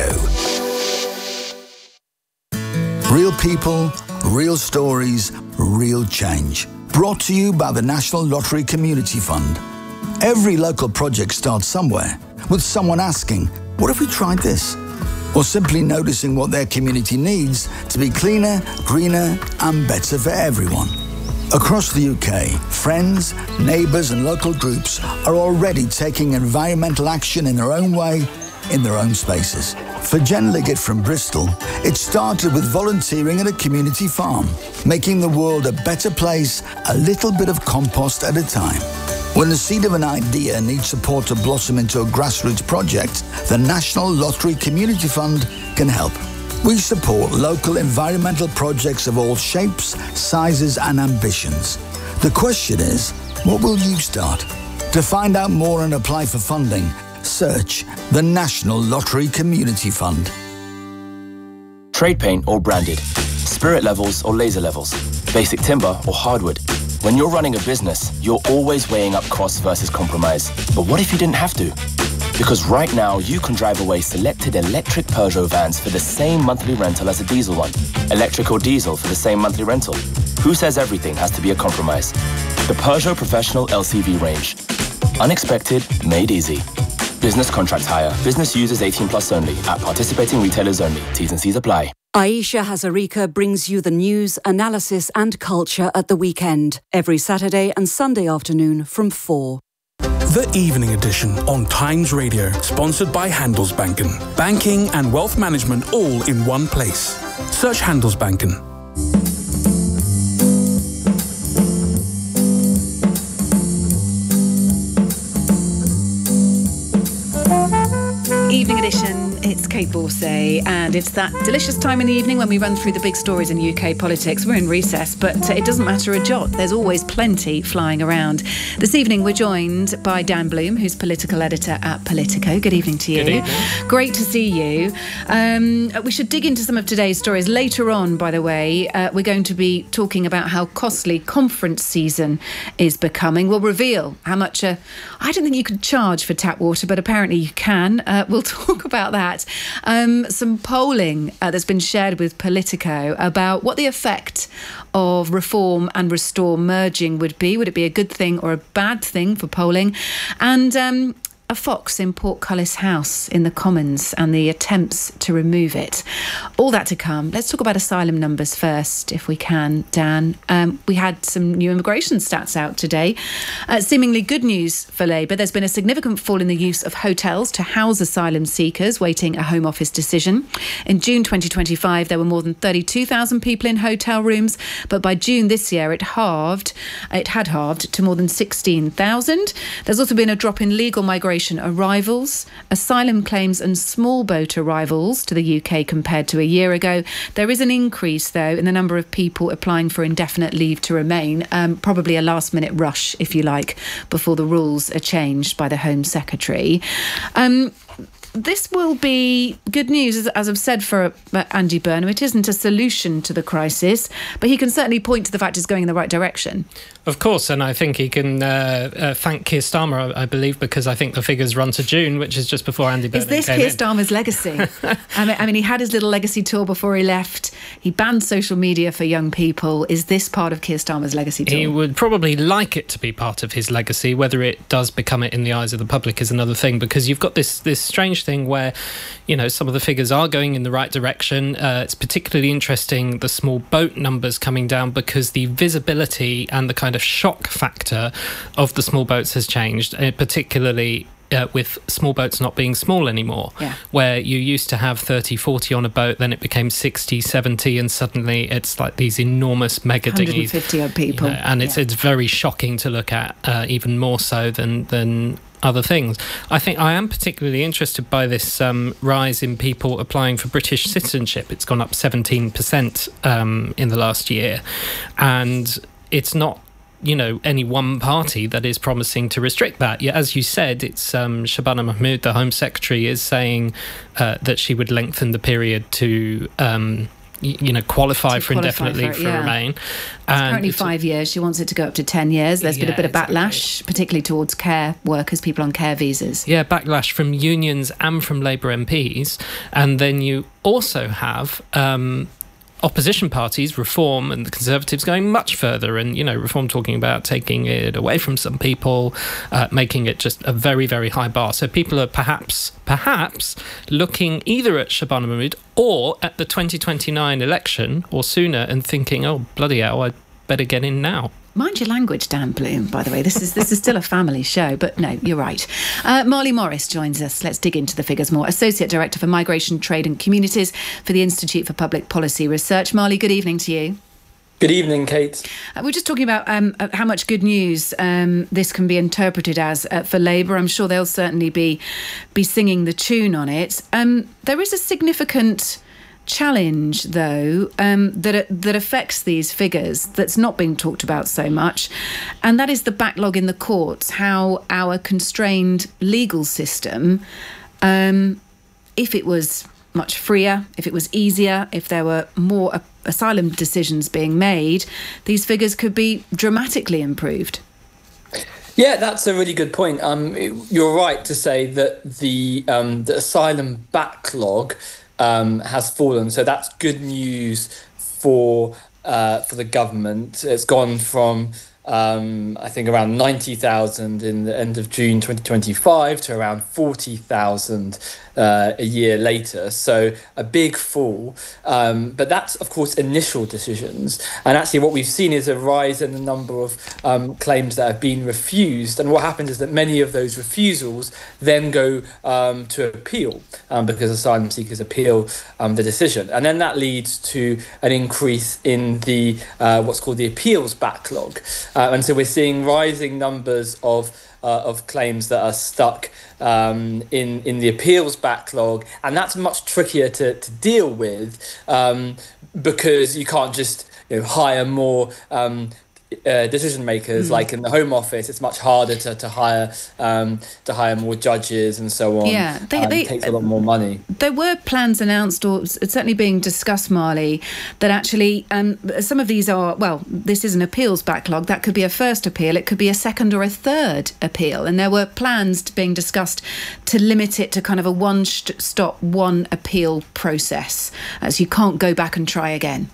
Real people, real stories, real change. Brought to you by the National Lottery Community Fund. Every local project starts somewhere, with someone asking, what if we tried this? Or simply noticing what their community needs to be cleaner, greener, and better for everyone. Across the U K, friends, neighbours and local groups are already taking environmental action in their own way, in their own spaces. For Jen Liggett from Bristol, it started with volunteering at a community farm, making the world a better place, a little bit of compost at a time. When the seed of an idea needs support to blossom into a grassroots project, the National Lottery Community Fund can help. We support local environmental projects of all shapes, sizes and ambitions. The question is, what will you start? To find out more and apply for funding, search the National Lottery Community Fund. Trade paint or branded, spirit levels or laser levels, basic timber or hardwood. When you're running a business, you're always weighing up costs versus compromise. But what if you didn't have to? Because right now, you can drive away selected electric Peugeot vans for the same monthly rental as a diesel one. Electric or diesel for the same monthly rental. Who says everything has to be a compromise? The Peugeot Professional L C V range. Unexpected, made easy. Business contract hire. Business users eighteen plus only. At participating retailers only. T's and C's apply. Aisha Hazarika brings you the news, analysis and culture at the weekend. Every Saturday and Sunday afternoon from four. The Evening Edition on Times Radio, sponsored by Handelsbanken. Banking and wealth management all in one place. Search Handelsbanken. Evening Edition, it's Kate Borsay, and it's that delicious time in the evening when we run through the big stories in U K politics. We're in recess, but it doesn't matter a jot. There's always plenty flying around. This evening we're joined by Dan Bloom, who's political editor at Politico. Good evening to you. Good evening. Great to see you. Um, we should dig into some of today's stories. Later on, by the way, uh, we're going to be talking about how costly conference season is becoming. We'll reveal how much, uh, I don't think you could charge for tap water, but apparently you can. Uh, we'll talk about that. Um, some polling uh, that's been shared with Politico about what the effect of reform and restore merging would be. Would it be a good thing or a bad thing for polling? And um, a fox in Portcullis House in the Commons and the attempts to remove it. All that to come. Let's talk about asylum numbers first, if we can, Dan. Um, we had some new immigration stats out today. Uh, seemingly good news for Labour. There's been a significant fall in the use of hotels to house asylum seekers waiting a Home Office decision. In June twenty twenty-five, there were more than thirty-two thousand people in hotel rooms, but by June this year, it halved. It had halved to more than sixteen thousand. There's also been a drop in legal migration arrivals, asylum claims and small boat arrivals to the U K compared to a year ago. There is an increase, though, in the number of people applying for indefinite leave to remain, um, probably a last-minute rush, if you like, before the rules are changed by the Home Secretary. Um, This will be good news, as, as I've said, for uh, Andy Burnham. It isn't a solution to the crisis, but he can certainly point to the fact it's going in the right direction. Of course, and I think he can uh, uh, thank Keir Starmer, I, I believe, because I think the figures run to June, which is just before Andy Burnham came in. Is this Keir Starmer's legacy? I, mean, I mean, he had his little legacy tour before he left. He banned social media for young people. Is this part of Keir Starmer's legacy tour? He would probably like it to be part of his legacy. Whether it does become it in the eyes of the public is another thing, because you've got this, this strange thing where, you know, some of the figures are going in the right direction. Uh, it's particularly interesting, the small boat numbers coming down, because the visibility and the kind of shock factor of the small boats has changed, uh, particularly Uh, with small boats not being small anymore, yeah. where you used to have thirty, forty on a boat, then it became sixty, seventy, and suddenly it's like these enormous mega dinghies. one hundred fifty odd people. You know, and it's yeah. it's very shocking to look at, uh, even more so than, than other things. I think I am particularly interested by this um, rise in people applying for British citizenship. It's gone up seventeen percent um, in the last year, and it's not, you know, any one party that is promising to restrict that. Yeah, as you said, it's um, Shabana Mahmood, the Home Secretary, is saying uh, that she would lengthen the period to, um, y- you know, qualify to for qualify indefinite for leave it, for yeah. remain. It's And currently it's, five years. She wants it to go up to ten years. There's been Yeah, a bit of exactly. backlash, particularly towards care workers, people on care visas. Yeah, backlash from unions and from Labour M Ps. And then you also have Um, opposition parties, Reform and the Conservatives, going much further, and, you know, Reform talking about taking it away from some people, uh, making it just a very, very high bar. So people are perhaps, perhaps looking either at Shabana Mahmood or at the twenty twenty-nine election or sooner and thinking, oh, bloody hell, I better get in now. Mind your language, Dan Bloom, by the way. This is this is still a family show, but no, you're right. Uh, Marley Morris joins us. Let's dig into the figures more. Associate Director for Migration, Trade and Communities for the Institute for Public Policy Research. Marley, good evening to you. Good evening, Kate. Uh, we're just talking about um, uh, how much good news um, this can be interpreted as uh, for Labour. I'm sure they'll certainly be be singing the tune on it. Um, there is a significant challenge, though, um, that that affects these figures that's not being talked about so much, and that is the backlog in the courts. How our constrained legal system, um, if it was much freer, if it was easier, if there were more uh, asylum decisions being made, these figures could be dramatically improved. Yeah, that's a really good point. Um, you're right to say that the um, the asylum backlog Um, has fallen, so that's good news for uh, for the government. It's gone from um, I think around ninety thousand in the end of June twenty twenty-five to around forty thousand uh, a year later. So a big fall, um, but that's of course initial decisions. And actually, what we've seen is a rise in the number of um, claims that have been refused. And what happens is that many of those refusals then go um, to appeal um, because asylum seekers appeal um, the decision, and then that leads to an increase in the uh, what's called the appeals backlog. Uh, and so we're seeing rising numbers of uh, of claims that are stuck um, in in the appeals backlog, and that's much trickier to, to deal with um, because you can't just you know, hire more um, uh, decision makers mm. like in the Home Office. It's much harder to, to hire um, to hire more judges and so on. Yeah, they, um, they, it takes a lot more money. There were plans announced, or it's certainly being discussed, Marley, that actually um, some of these are, well, this is an appeals backlog. That could be a first appeal. It could be a second or a third appeal. And there were plans being discussed to limit it to kind of a one-stop, one appeal process, as you can't go back and try again.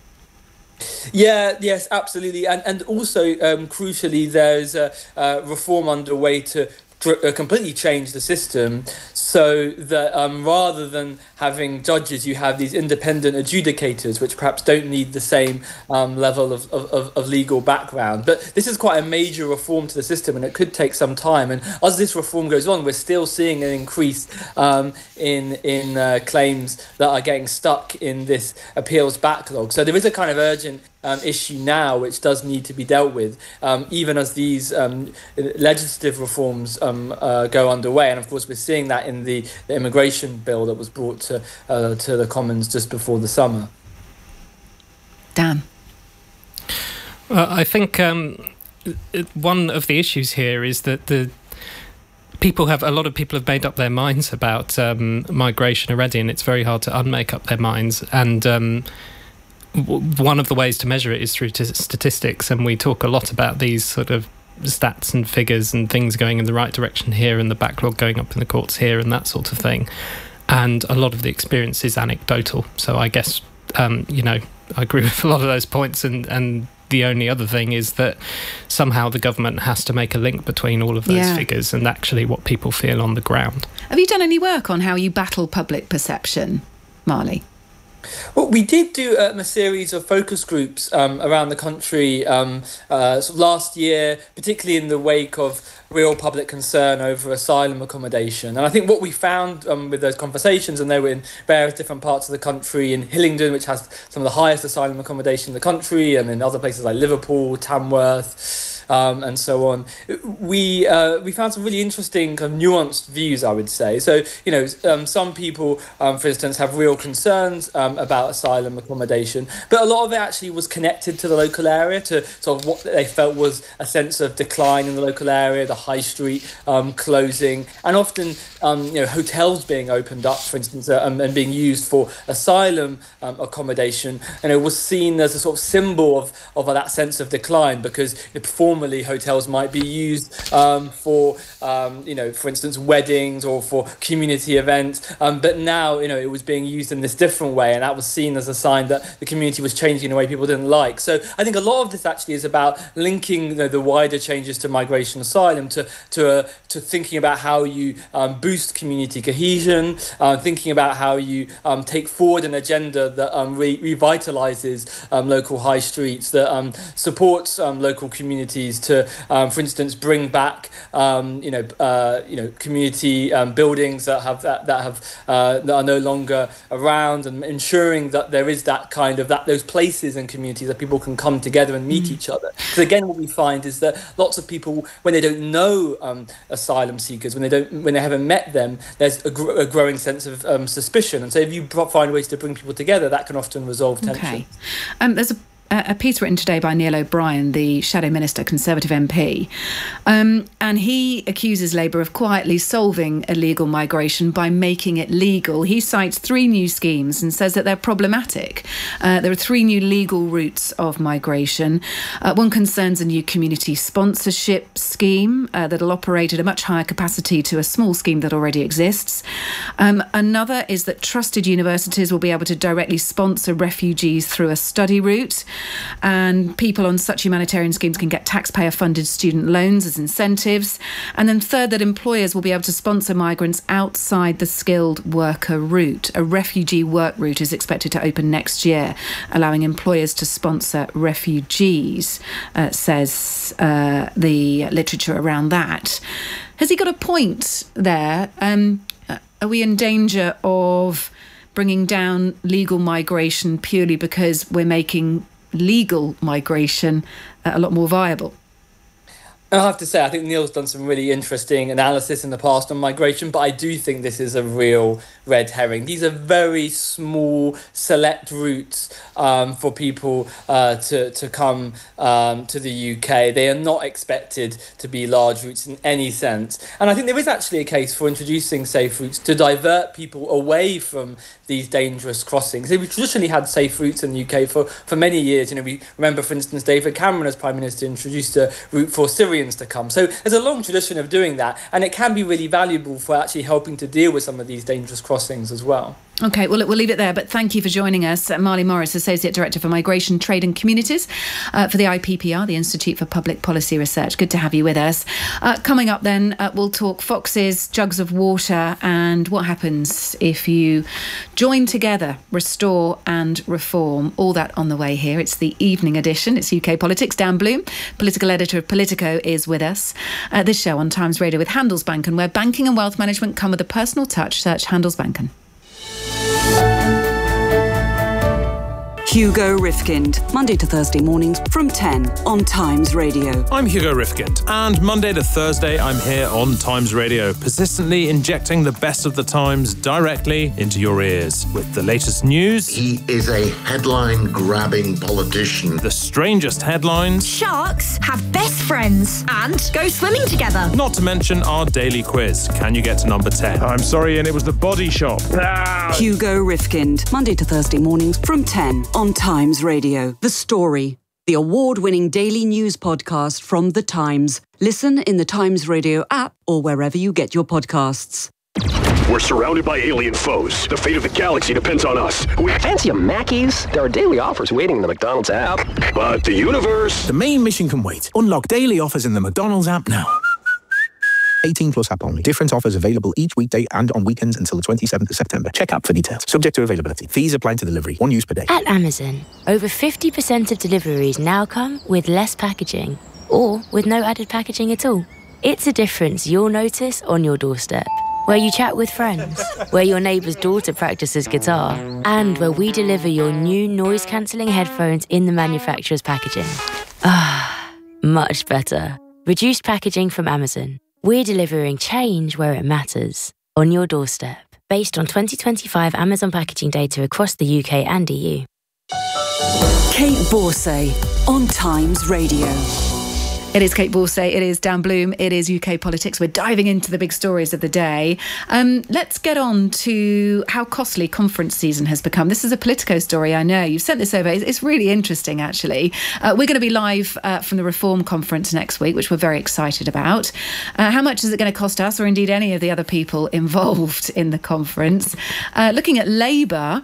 Yeah, yes, absolutely. And and also, um, crucially, there's a, a reform underway to dr- uh, completely change the system so that um, rather than having judges, you have these independent adjudicators, which perhaps don't need the same um, level of, of, of legal background. But this is quite a major reform to the system, and it could take some time. And as this reform goes on, we're still seeing an increase um, in in uh, claims that are getting stuck in this appeals backlog. So there is a kind of urgent Um, issue now which does need to be dealt with, um, even as these um, legislative reforms um, uh, go underway. And of course we're seeing that in the, the immigration bill that was brought to uh, to the Commons just before the summer. Dan? Well, I think um, one of the issues here is that the people have a lot of people have made up their minds about um, migration already, and it's very hard to unmake up their minds. And um, one of the ways to measure it is through t- statistics, and we talk a lot about these sort of stats and figures and things going in the right direction here and the backlog going up in the courts here and that sort of thing. And a lot of the experience is anecdotal. So I guess, um, you know, I agree with a lot of those points, and, and the only other thing is that somehow the government has to make a link between all of those yeah. figures and actually what people feel on the ground. Have you done any work on how you battle public perception, Marley? Well, we did do um, a series of focus groups um, around the country um, uh, sort of last year, particularly in the wake of real public concern over asylum accommodation. And I think what we found um, with those conversations, and they were in various different parts of the country, in Hillingdon, which has some of the highest asylum accommodation in the country, and in other places like Liverpool, Tamworth, Um, and so on. We uh, we found some really interesting kind of nuanced views, I would say. So, you know, um, some people, um, for instance, have real concerns um, about asylum accommodation, but a lot of it actually was connected to the local area, to sort of what they felt was a sense of decline in the local area, the high street um, closing, and often, um, you know, hotels being opened up, for instance, uh, um, and being used for asylum um, accommodation, and it was seen as a sort of symbol of, of that sense of decline, because the performance normally hotels might be used um, for, um, you know, for instance, weddings or for community events. Um, but now, you know, it was being used in this different way, and that was seen as a sign that the community was changing in a way people didn't like. So I think a lot of this actually is about linking, you know, the wider changes to migration asylum to to uh, to thinking about how you um, boost community cohesion, uh, thinking about how you um, take forward an agenda that um, re- revitalizes um, local high streets, that um, supports um, local communities to, um, for instance, bring back um, you know uh, you know community um, buildings that have that, that have uh, that are no longer around, and ensuring that there is that kind of that those places and communities that people can come together and meet mm. each other. Because again, what we find is that lots of people, when they don't know um, asylum seekers, when they don't when they haven't met them, there's a, gr- a growing sense of um, suspicion. And so if you find ways to bring people together, that can often resolve tension. Okay. Um, there's a a piece written today by Neil O'Brien, the Shadow Minister, Conservative M P, um, and he accuses Labour of quietly solving illegal migration by making it legal. He cites three new schemes and says that they're problematic. Uh, there are three new legal routes of migration. Uh, one concerns a new community sponsorship scheme uh, that'll operate at a much higher capacity to a small scheme that already exists. Um, another is that trusted universities will be able to directly sponsor refugees through a study route. And people on such humanitarian schemes can get taxpayer-funded student loans as incentives. And then third, that employers will be able to sponsor migrants outside the skilled worker route. A refugee work route is expected to open next year, allowing employers to sponsor refugees, uh, says uh, the literature around that. Has he got a point there? Um, are we in danger of bringing down legal migration purely because we're making legal migration uh, a lot more viable? I have to say, I think Neil's done some really interesting analysis in the past on migration, but I do think this is a real red herring. These are very small, select routes um, for people uh, to, to come um, to the U K. They are not expected to be large routes in any sense. And I think there is actually a case for introducing safe routes to divert people away from these dangerous crossings. We've traditionally had safe routes in the U K for, for many years. You know, we remember, for instance, David Cameron as Prime Minister introduced a route for Syrians to come. So there's a long tradition of doing that, and it can be really valuable for actually helping to deal with some of these dangerous crossings as well. OK, well, we'll leave it there, but thank you for joining us. Marley Morris, Associate Director for Migration, Trade and Communities uh, for the I P P R, the Institute for Public Policy Research. Good to have you with us. Uh, coming up then, uh, we'll talk foxes, jugs of water, and what happens if you join together, restore and reform. All that on the way here. It's the evening edition. It's U K Politics. Dan Bloom, Political Editor of Politico, is with us. Uh, this show on Times Radio with Handelsbanken, where banking and wealth management come with a personal touch. Search Handelsbanken. Hugo Rifkind, Monday to Thursday mornings from ten on Times Radio. I'm Hugo Rifkind, and Monday to Thursday I'm here on Times Radio, persistently injecting the best of the Times directly into your ears. With the latest news... He is a headline-grabbing politician. The strangest headlines... Sharks have best friends and go swimming together. Not to mention our daily quiz. Can you get to number ten? I'm sorry, and it was the Body Shop. Ah! Hugo Rifkind, Monday to Thursday mornings from ten on Times Radio. The Story, the award-winning daily news podcast from The Times. Listen in the Times Radio app or wherever you get your podcasts. We're surrounded by alien foes. The fate of the galaxy depends on us. We fancy a Mackey's? There are daily offers waiting in the McDonald's app. But the universe... The main mission can wait. Unlock daily offers in the McDonald's app now. eighteen plus app only. Different offers available each weekday and on weekends until the twenty-seventh of September. Check app for details. Subject to availability. Fees apply to delivery. One use per day. At Amazon, over fifty percent of deliveries now come with less packaging or with no added packaging at all. It's a difference you'll notice on your doorstep, where you chat with friends, where your neighbour's daughter practices guitar, and where we deliver your new noise-cancelling headphones in the manufacturer's packaging. Ah, much better. Reduced packaging from Amazon. We're delivering change where it matters, on your doorstep, based on twenty twenty-five Amazon packaging data across the U K and E U. Kate Borsay on Times Radio. It is Kate Borsay, it is Dan Bloom, it is U K politics. We're diving into the big stories of the day. Um, let's get on to how costly conference season has become. This is a Politico story, I know. You've sent this over. It's, it's really interesting, actually. Uh, we're going to be live uh, from the Reform Conference next week, which we're very excited about. Uh, how much is it going to cost us, or indeed any of the other people involved in the conference? Uh, looking at Labour,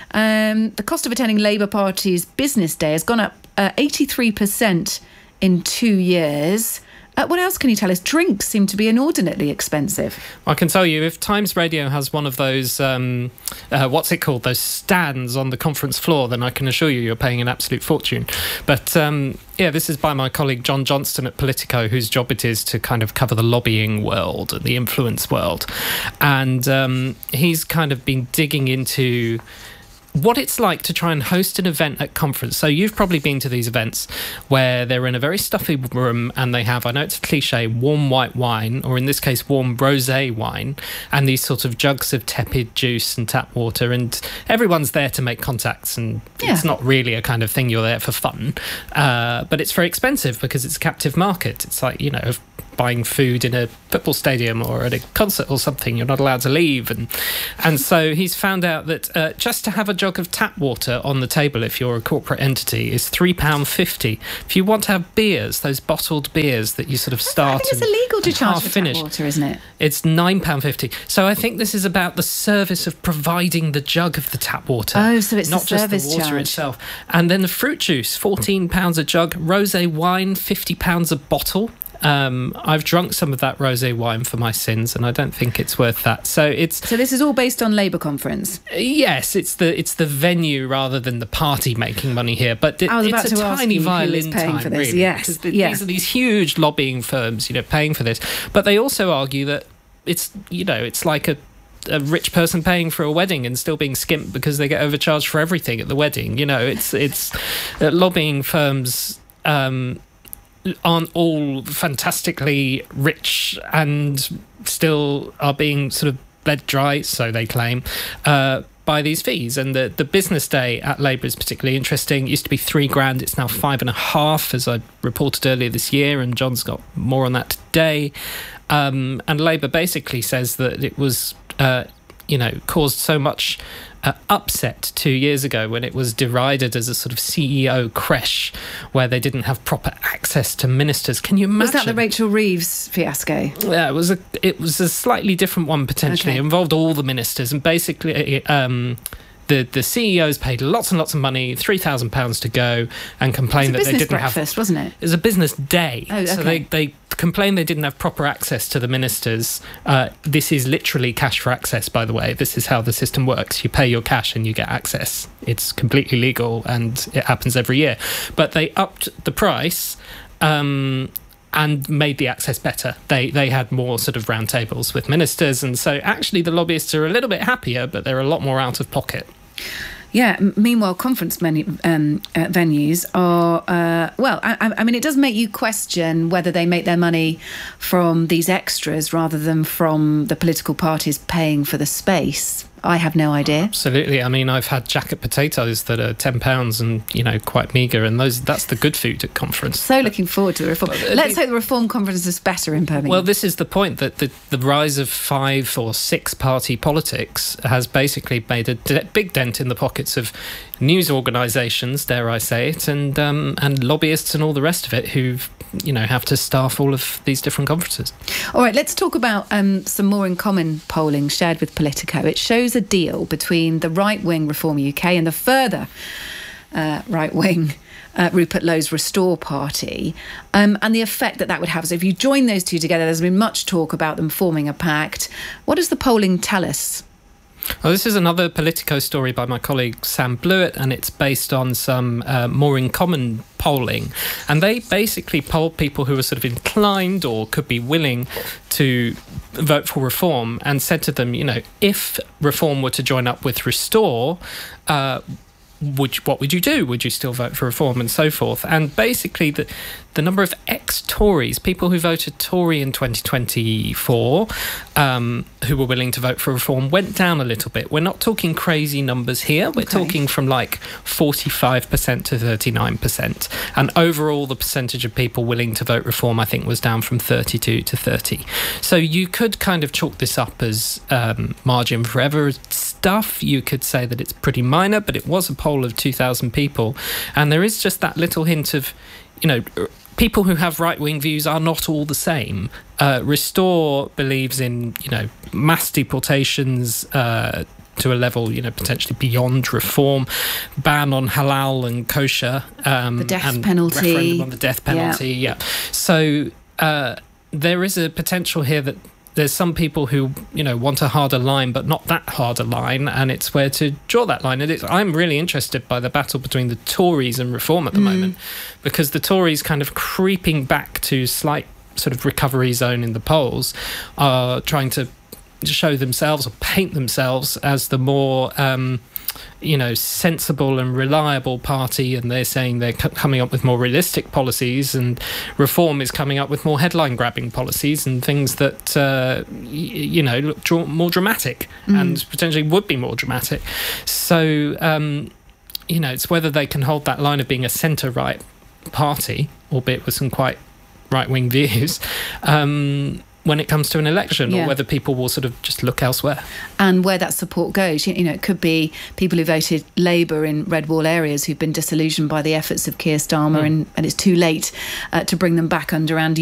um, the cost of attending Labour Party's Business Day has gone up uh, eighty-three percent in two years. Uh, what else can you tell us? Drinks seem to be inordinately expensive. I can tell you, if Times Radio has one of those, um, uh, what's it called, those stands on the conference floor, then I can assure you you're paying an absolute fortune. But um, yeah, this is by my colleague John Johnston at Politico, whose job it is to kind of cover the lobbying world and the influence world. And um, he's kind of been digging into what it's like to try and host an event at conference. So you've probably been to these events where they're in a very stuffy room and they have, I know it's a cliche, warm white wine, or in this case warm rosé wine, and these sort of jugs of tepid juice and tap water, and everyone's there to make contacts, and yeah. It's not really a kind of thing you're there for fun, uh, but it's very expensive because it's a captive market. It's like, you know, buying food in a football stadium or at a concert or something, you're not allowed to leave. And and so he's found out that uh, just to have a jug of tap water on the table if you're a corporate entity is three pounds fifty. If you want to have beers, those bottled beers that you sort of start I think it's and, illegal to and charge half for finish, tap water, isn't it? It's nine pounds fifty. So I think this is about the service of providing the jug of the tap water. Oh, so it's not the just service the water charge. itself. And then the fruit juice, fourteen pounds a jug. Rosé wine, fifty pounds a bottle. Um, I've drunk some of that rosé wine for my sins, and I don't think it's worth that. So it's so this is all based on Labour conference. Yes, it's the it's the venue rather than the party making money here. But it, I was about it's a to ask tiny you who violin is paying time, for this. really. Yes, because the, yeah. these are these huge lobbying firms, you know, paying for this. But they also argue that it's you know it's like a a rich person paying for a wedding and still being skimped because they get overcharged for everything at the wedding. You know, it's it's uh, lobbying firms. Um, aren't all fantastically rich and still are being sort of bled dry, so they claim, uh, by these fees. And the, the business day at Labour is particularly interesting. It used to be three grand, it's now five and a half, as I reported earlier this year, and John's got more on that today. Um, and Labour basically says that it was, uh, you know, caused so much Uh, upset two years ago when it was derided as a sort of C E O creche where they didn't have proper access to ministers. Can you imagine? Was that the Rachel Reeves fiasco? Yeah, it was a it was a slightly different one potentially. Okay. It involved all the ministers, and basically um, the the C E Os paid lots and lots of money, three thousand pounds to go, and complained that they didn't have. It was a business breakfast, wasn't it? It was a business day. Oh, okay. So they they complained they didn't have proper access to the ministers. Uh, this is literally cash for access, by the way. This is how the system works. You pay your cash and you get access. It's completely legal and it happens every year. But they upped the price um, and made the access better. They they had more sort of round tables with ministers, and so actually the lobbyists are a little bit happier, but they're a lot more out of pocket. Yeah. M- meanwhile, conference menu, um, uh, venues are uh, well. I, I mean, it does make you question whether they make their money from these extras rather than from the political parties paying for the space. I have no idea. Absolutely. I mean, I've had jacket potatoes that are ten pounds and, you know, quite meagre, and those that's the good food at conference. So looking forward to the Reform. But, uh, Let's the, hope the Reform conference is better in Birmingham. Well, this is the point, that the, the rise of five or six party politics has basically made a de- big dent in the pockets of news organisations, dare I say it, and um, and lobbyists and all the rest of it who, you know, have to staff all of these different conferences. All right, let's talk about um, some more in common polling shared with Politico. It shows a deal between the right-wing Reform U K and the further uh, right-wing uh, Rupert Lowe's Restore Party, um, and the effect that that would have. So if you join those two together, there's been much talk about them forming a pact. What does the polling tell us? Well, this is another Politico story by my colleague Sam Blewett, and it's based on some uh, more in common polling. And they basically polled people who were sort of inclined or could be willing to vote for Reform, and said to them, you know, if Reform were to join up with Restore, uh, would you, what would you do? Would you still vote for reform and so forth? And basically, the the number of ex-Tories, people who voted Tory in twenty twenty-four, um, who were willing to vote for reform, went down a little bit. We're not talking crazy numbers here. We're okay. talking from like forty-five percent to thirty-nine percent. And overall, the percentage of people willing to vote reform, I think, was down from thirty-two to thirty. So you could kind of chalk this up as um, margin for error stuff. You could say that it's pretty minor, but it was a poll of two thousand people. And there is just that little hint of, you know, people who have right-wing views are not all the same. Uh, Restore believes in, you know, mass deportations uh, to a level, you know, potentially beyond reform, ban on halal and kosher. Um, the death and penalty. Referendum on the death penalty, yeah. yeah. So uh, there is a potential here that there's some people who, you know, want a harder line, but not that hard a line, and it's where to draw that line. And it's, I'm really interested by the battle between the Tories and Reform at the mm. moment, because the Tories kind of creeping back to slight sort of recovery zone in the polls are trying to show themselves or paint themselves as the more um, you know, sensible and reliable party, and they're saying they're c- coming up with more realistic policies, and Reform is coming up with more headline-grabbing policies and things that, uh, y- you know, look dra- more dramatic mm. and potentially would be more dramatic. So, um, you know, it's whether they can hold that line of being a centre-right party, albeit with some quite right-wing views, um, when it comes to an election, yeah. or whether people will sort of just look elsewhere. And where that support goes, you know, it could be people who voted Labour in red wall areas who've been disillusioned by the efforts of Keir Starmer, mm. and, and it's too late uh, to bring them back under Andy